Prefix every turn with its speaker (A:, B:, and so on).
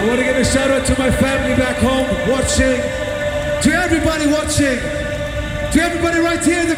A: I want to give a shout out to my family back home watching, to everybody watching, to everybody right here in the